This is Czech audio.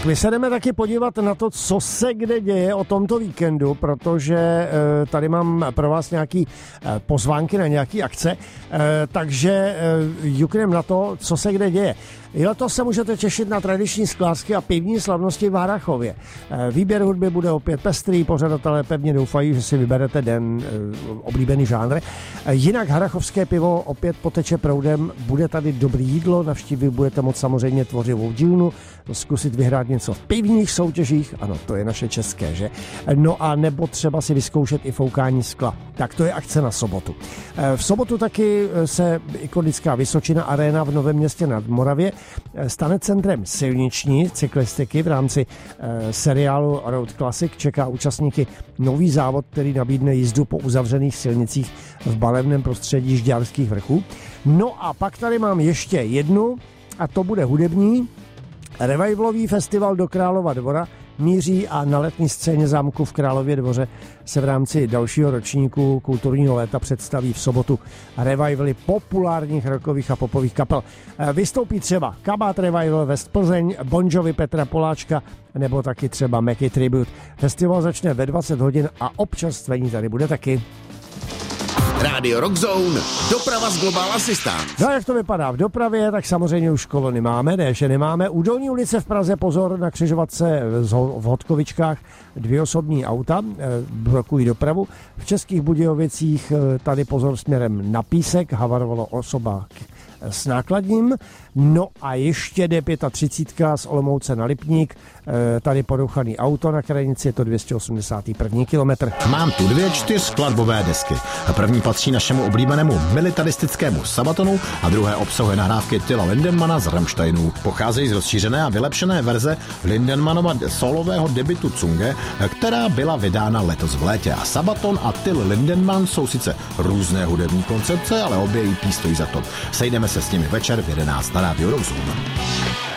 Tak my se jdeme taky podívat na to, co se kde děje o tomto víkendu, protože tady mám pro vás nějaký pozvánky na nějaký akce, takže jukneme na to, co se kde děje. I letos se můžete těšit na tradiční sklářské a pivní slavnosti v Harrachově. Výběr hudby bude opět pestrý, pořadatelé pevně doufají, že si vyberete den oblíbený žánr. Jinak harrachovské pivo opět poteče proudem, bude tady dobrý jídlo, navštívit budete moct samozřejmě tvořivou dílnu, zkusit vyhrát něco v pivních soutěžích, ano, to je naše české, že? No a nebo třeba si vyzkoušet i foukání skla. Tak to je akce na sobotu. V sobotu taky se ikonická Vysočina Arena v Novém Městě nad Moravě stane centrem silniční cyklistiky v rámci seriálu Road Classic. Čeká účastníky nový závod, který nabídne jízdu po uzavřených silnicích v barevném prostředí Žďárských vrchů. No a pak tady mám ještě jednu, a to bude hudební. Revivalový festival do Králova Dvora míří a na letní scéně zámku v Králově Dvoře se v rámci dalšího ročníku kulturního léta představí v sobotu revivaly populárních rockových a popových kapel. Vystoupí třeba Kabát Revival West Plzeň, Bon Jovi Petra Poláčka nebo taky třeba Mackie Tribute. Festival začne ve 20 hodin a občerstvení tady bude taky. Rádio Rock Zone, doprava z Global Assistance. No jak to vypadá v dopravě, tak samozřejmě už kolony máme, ne, že nemáme. U Dolní ulice v Praze pozor na křižovatce v Hodkovičkách, 2 osobní auta blokují dopravu. V Českých Budějovicích tady pozor směrem na Písek, havarovala osoba s nákladním. No a ještě D35 z Olomouce na Lipník, tady porouchaný auto na krajnici, je to 281. kilometr. Mám tu 2 4skladbové desky. První patří našemu oblíbenému militaristickému Sabatonu a druhé obsahuje nahrávky Tilla Lindenmana z Rammsteinů. Pocházejí z rozšířené a vylepšené verze Lindenmanova solového debutu Zunge, která byla vydána letos v létě. A Sabaton a Till Lindenman jsou sice různé hudební koncepce, ale obě EP stojí za to. Sejdeme se s nimi večer v 11 na Rádiu Rock Zone.